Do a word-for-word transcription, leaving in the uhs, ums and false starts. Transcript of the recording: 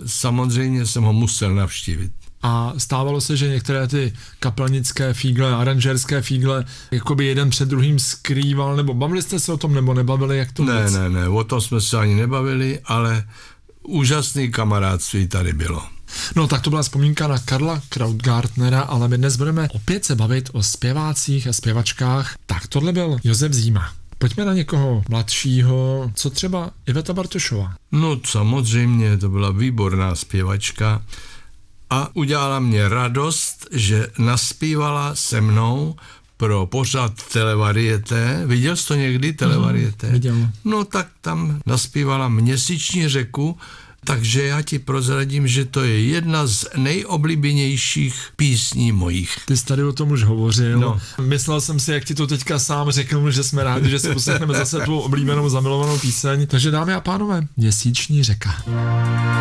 samozřejmě jsem ho musel navštívit. A stávalo se, že některé ty kapelnické fígle, aranžérské fígle, jakoby jeden před druhým skrýval, nebo bavili jste se o tom, nebo nebavili, jak to Ne, vůbec? ne, ne, o tom jsme se ani nebavili, ale úžasný kamarádství tady bylo. No tak to byla vzpomínka na Karla Krautgartnera, ale my dnes budeme opět se bavit o zpěvácích a zpěvačkách. Tak tohle byl Josef Zíma. Pojďme na někoho mladšího, co třeba Iveta Bartošová. No samozřejmě, to byla výborná zpěvačka a udělala mě radost, že naspívala se mnou pro pořad Televarieté. Viděl jsi to někdy, Televarieté? Mm, viděl. No tak tam naspívala Měsíční řeku, takže já ti prozradím, že to je jedna z nejoblíbenějších písní mojich. Ty jsi tady o tom už hovořil. No. Myslel jsem si, jak ti to teďka sám řekl, že jsme rádi, že si poslechneme zase tvou oblíbenou zamilovanou píseň. Takže dámy a pánové, Měsíční řeka.